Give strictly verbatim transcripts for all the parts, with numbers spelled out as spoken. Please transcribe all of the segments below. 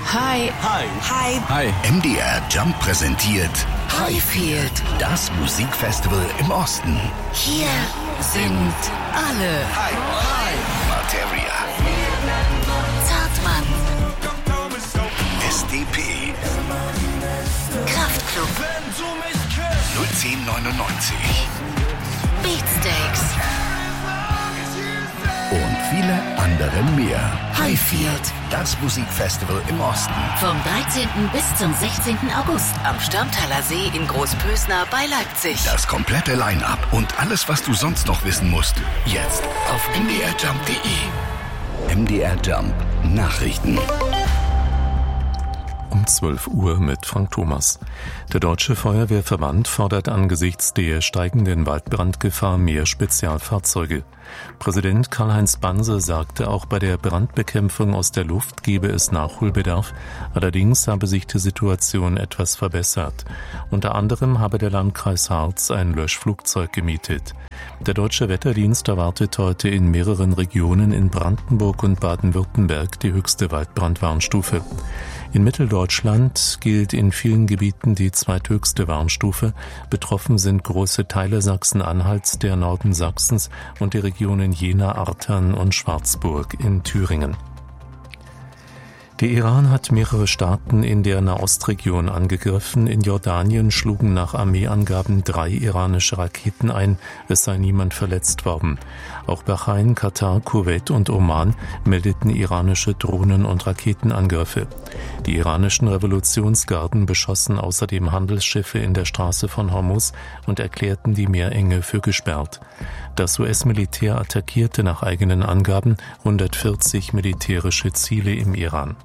Hi. Hi. Hi. Hi. M D R Jump präsentiert Highfield, das Musikfestival im Osten. hier sind alle. Hi. Hi. Materia. Zartmann, S D P. Kraftklub, null zehn neunundneunzig. Beatsteaks, Und viele andere mehr. Highfield. Das Musikfestival im Osten. Vom dreizehnten bis zum sechzehnten August am Stammtaler See in Großpösner bei Leipzig. Das komplette Line-Up und alles, was du sonst noch wissen musst. Jetzt auf m d r jump punkt d e. M D R Jump. Nachrichten. Um zwölf Uhr mit Frank Thomas. Der Deutsche Feuerwehrverband fordert angesichts der steigenden Waldbrandgefahr mehr Spezialfahrzeuge. Präsident Karl-Heinz Banse sagte, auch bei der Brandbekämpfung aus der Luft gebe es Nachholbedarf. Allerdings habe sich die Situation etwas verbessert. Unter anderem habe der Landkreis Harz ein Löschflugzeug gemietet. Der Deutsche Wetterdienst erwartet heute in mehreren Regionen in Brandenburg und Baden-Württemberg die höchste Waldbrandwarnstufe. In Mitteldeutschland gilt in vielen Gebieten die zweithöchste Warnstufe. Betroffen sind große Teile Sachsen-Anhalts, der Norden Sachsens und die Regionen Jena, Artern und Schwarzburg in Thüringen. Der Iran hat mehrere Staaten in der Nahostregion angegriffen. In Jordanien schlugen nach Armeeangaben drei iranische Raketen ein. Es sei niemand verletzt worden. Auch Bahrain, Katar, Kuwait und Oman meldeten iranische Drohnen- und Raketenangriffe. Die iranischen Revolutionsgarden beschossen außerdem Handelsschiffe in der Straße von Hormuz und erklärten die Meerenge für gesperrt. Das U S-Militär attackierte nach eigenen Angaben hundertvierzig militärische Ziele im Iran.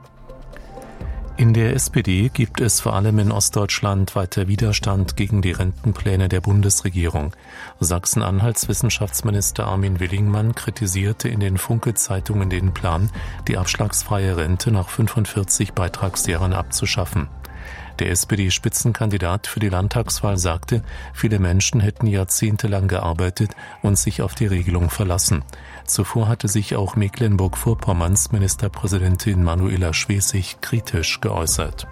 In der S P D gibt es vor allem in Ostdeutschland weiter Widerstand gegen die Rentenpläne der Bundesregierung. Sachsen-Anhalts Wissenschaftsminister Armin Willingmann kritisierte in den Funke-Zeitungen den Plan, die abschlagsfreie Rente nach fünfundvierzig Beitragsjahren abzuschaffen. Der S P D-Spitzenkandidat für die Landtagswahl sagte, viele Menschen hätten jahrzehntelang gearbeitet und sich auf die Regelung verlassen. Zuvor hatte sich auch Mecklenburg-Vorpommerns Ministerpräsidentin Manuela Schwesig kritisch geäußert.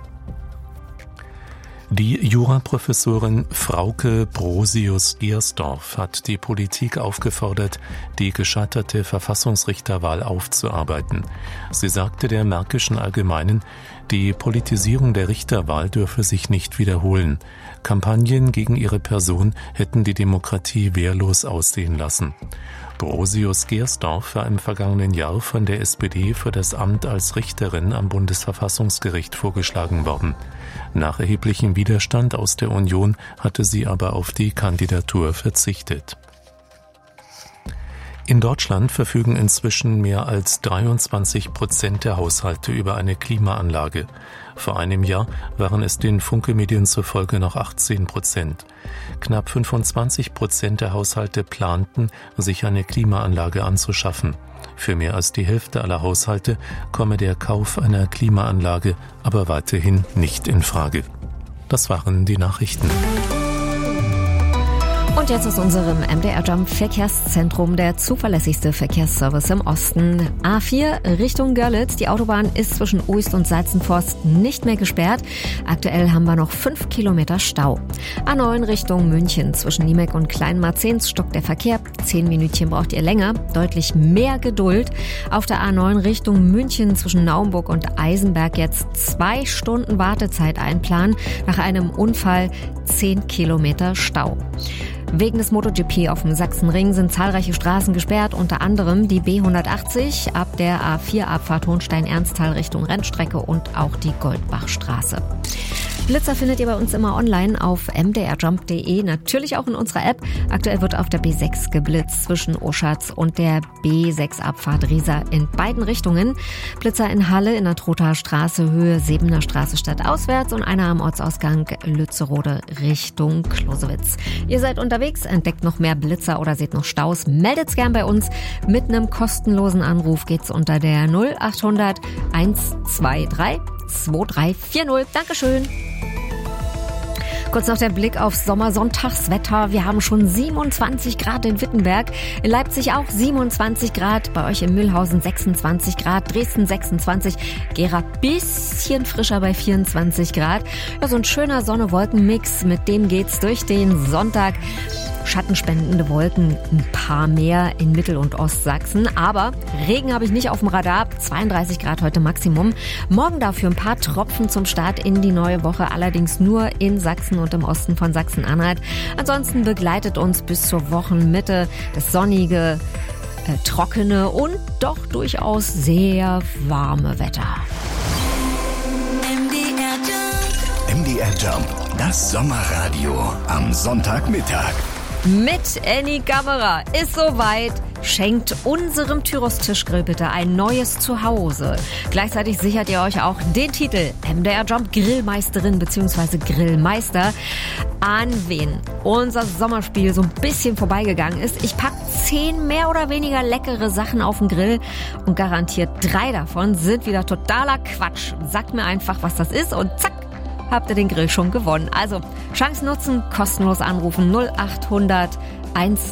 Die Juraprofessorin Frauke Brosius-Giersdorf hat die Politik aufgefordert, die gescheiterte Verfassungsrichterwahl aufzuarbeiten. Sie sagte der Märkischen Allgemeinen, die Politisierung der Richterwahl dürfe sich nicht wiederholen. Kampagnen gegen ihre Person hätten die Demokratie wehrlos aussehen lassen. Brosius-Giersdorf war im vergangenen Jahr von der S P D für das Amt als Richterin am Bundesverfassungsgericht vorgeschlagen worden. Nach erheblichem Widerstand aus der Union hatte sie aber auf die Kandidatur verzichtet. In Deutschland verfügen inzwischen mehr als dreiundzwanzig Prozent der Haushalte über eine Klimaanlage. Vor einem Jahr waren es den Funke-Medien zufolge noch achtzehn Prozent. Knapp fünfundzwanzig Prozent der Haushalte planten, sich eine Klimaanlage anzuschaffen. Für mehr als die Hälfte aller Haushalte komme der Kauf einer Klimaanlage aber weiterhin nicht in Frage. Das waren die Nachrichten. Und jetzt aus unserem M D R Jump Verkehrszentrum der zuverlässigste Verkehrsservice im Osten. A vier Richtung Görlitz. Die Autobahn ist zwischen Uist und Salzenforst nicht mehr gesperrt. Aktuell haben wir noch fünf Kilometer Stau. A neun Richtung München. Zwischen Niemek und Kleinmarzens stockt der Verkehr. Zehn Minütchen braucht ihr länger. Deutlich mehr Geduld. Auf der A neun Richtung München zwischen Naumburg und Eisenberg jetzt zwei Stunden Wartezeit einplanen. Nach einem Unfall zehn Kilometer Stau. Wegen des MotoGP auf dem Sachsenring sind zahlreiche Straßen gesperrt, unter anderem die B hundertachtzig ab der A vier Abfahrt Hohenstein-Ernsthal Richtung Rennstrecke und auch die Goldbachstraße. Blitzer findet ihr bei uns immer online auf m d r jump punkt d e, natürlich auch in unserer App. Aktuell wird auf der B sechs geblitzt zwischen Oschatz und der B sechs Abfahrt Riesa in beiden Richtungen. Blitzer in Halle in der Trothaer Straße Höhe Sebener Straße stadtauswärts und einer am Ortsausgang Lützelrode Richtung Closewitz. Ihr seid unterwegs, entdeckt noch mehr Blitzer oder seht noch Staus, meldet's gern bei uns. Mit einem kostenlosen Anruf geht's unter der null achthundert eins zwei drei zwei drei vier null. Dankeschön. Kurz noch der Blick aufs Sommersonntagswetter. Wir haben schon siebenundzwanzig Grad in Wittenberg, in Leipzig auch siebenundzwanzig Grad, bei euch in Mühlhausen sechsundzwanzig Grad, Dresden sechsundzwanzig, Gera bisschen frischer bei vierundzwanzig Grad. Ja, so ein schöner Sonne-Wolken-Mix, mit dem geht's durch den Sonntag. Schattenspendende Wolken, ein paar mehr in Mittel- und Ostsachsen. Aber Regen habe ich nicht auf dem Radar. zweiunddreißig Grad heute Maximum. Morgen dafür ein paar Tropfen zum Start in die neue Woche. Allerdings nur in Sachsen und im Osten von Sachsen-Anhalt. Ansonsten begleitet uns bis zur Wochenmitte das sonnige, äh, trockene und doch durchaus sehr warme Wetter. M D R Jump, das Sommerradio am Sonntagmittag. Mit Annie Kammerer ist soweit. Schenkt unserem Tyros-Tischgrill bitte ein neues Zuhause. Gleichzeitig sichert ihr euch auch den Titel M D R Jump Grillmeisterin bzw. Grillmeister. An wen unser Sommerspiel so ein bisschen vorbeigegangen ist. Ich pack zehn mehr oder weniger leckere Sachen auf den Grill und garantiert drei davon sind wieder totaler Quatsch. Sagt mir einfach, was das ist und zack, habt ihr den Grill schon gewonnen. Also Chance nutzen, kostenlos anrufen null acht hundert eins